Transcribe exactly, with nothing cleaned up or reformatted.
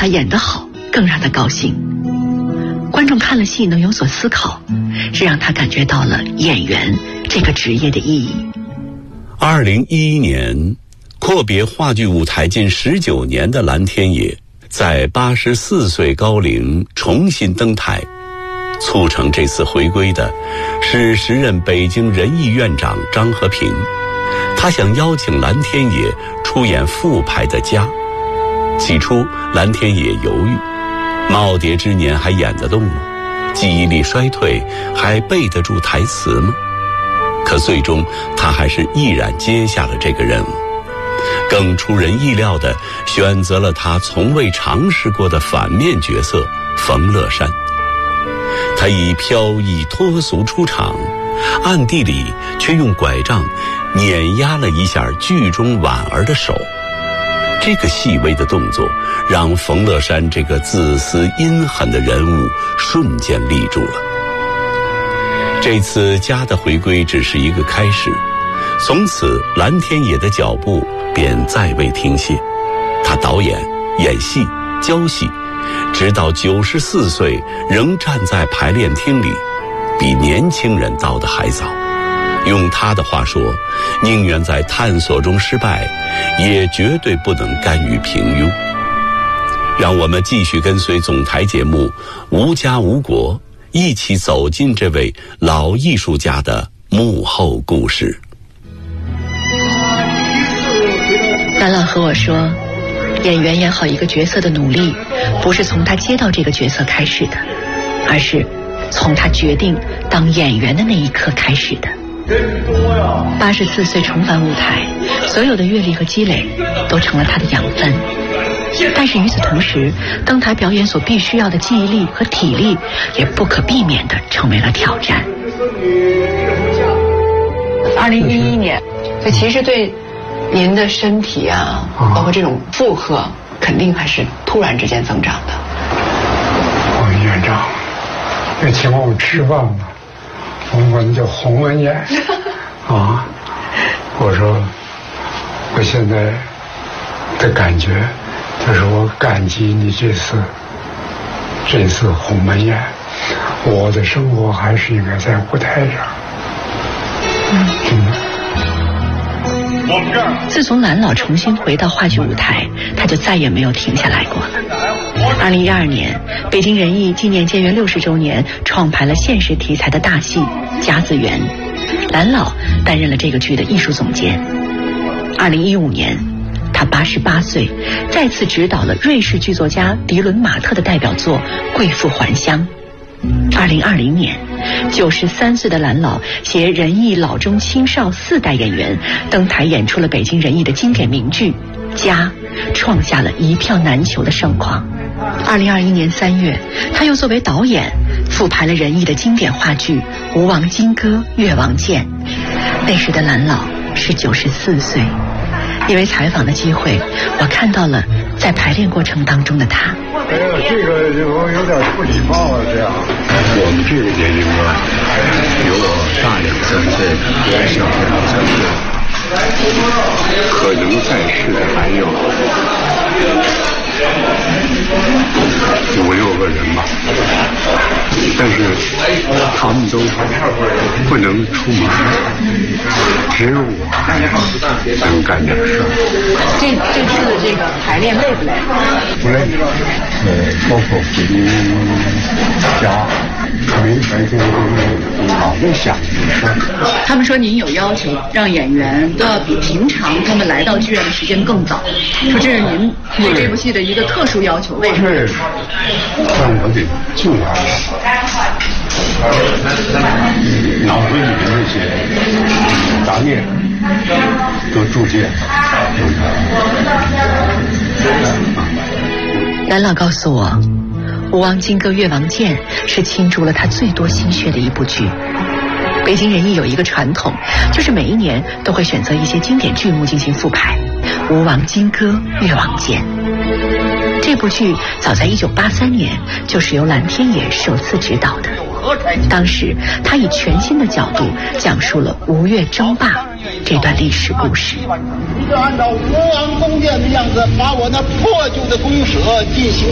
他演得好更让他高兴。观众看了戏能有所思考，是让他感觉到了演员这个职业的意义。 二零一一年，阔别话剧舞台近十九年的蓝天野，在八十四岁高龄重新登台。促成这次回归的是时任北京人艺院长张和平，他想邀请蓝天野出演复排的家。起初蓝天野犹豫，耄耋之年还演得动吗？记忆力衰退还背得住台词吗？可最终他还是毅然接下了这个任务，更出人意料地选择了他从未尝试过的反面角色冯乐山。他以飘逸脱俗出场，暗地里却用拐杖碾压了一下剧中婉儿的手。这个细微的动作让冯乐山这个自私阴狠的人物瞬间立住了。这次家的回归只是一个开始，从此蓝天野的脚步便再未停歇。他导演、演戏、教戏，直到九十四岁仍站在排练厅里，比年轻人到的还早。用他的话说，宁愿在探索中失败，也绝对不能甘于平庸。让我们继续跟随总台节目《无家无国》，一起走进这位老艺术家的幕后故事。 蓝老和我说，演员演好一个角色的努力，不是从他接到这个角色开始的，而是从他决定当演员的那一刻开始的。八十四岁重返舞台，所有的阅历和积累都成了他的养分。但是与此同时，登台表演所必须要的记忆力和体力，也不可避免地成为了挑战。 二零一一年，所以其实对您的身体啊，包括这种负荷，肯定还是突然之间增长的。 王院长，要请我们吃饭吧，我们就红了眼啊！我说，我现在的感觉就是我感激你这次这次鸿门宴，我的生活还是应该在舞台上。嗯。 自从蓝老重新回到话剧舞台，他就再也没有停下来过了。二零一二年，北京人艺纪念建园六十周年，创排了现实题材的大戏《甲子园》，蓝老担任了这个剧的艺术总监。二零一五年，他八十八岁，再次执导了瑞士剧作家迪伦马特的代表作《贵妇还乡》。二零二零年，九十三岁的蓝老携人艺老中青少四代演员登台演出了北京人艺的经典名剧《家》，创下了一票难求的盛况。二零二一年三月，他又作为导演复排了人艺的经典话剧《吴王金戈·越王剑》。那时的蓝老是九十四岁。因为采访的机会，我看到了在排练过程当中的他。 哎呀，这个就有点不礼貌了，这样。 我们这个年龄段有我大两三岁的，小两三岁，可能在世的还有五六个人吧，但是他们都不能出门，只有我能干点事。 这这次的这个排练累不累？ 不累，呃，包括回家，没没这个老在想这事儿。 他们说您有要求，让演员都要比平常他们来到剧院的时间更早，说这是您对这部戏的一个特殊要求。为什么？ 但我得尽量脑子里的那些杂念都逐渐。 蓝老告诉我，吴王金戈·越王剑是倾注了他最多心血的一部剧。北京人艺有一个传统，就是每一年都会选择一些经典剧目进行复排。吴王金戈·越王剑这部剧早在一九八三年就是由蓝天野首次执导的。当时他以全新的角度讲述了吴越争霸这段历史故事。 你就按照吴王弓箭的样子，把我那破旧的公舍进行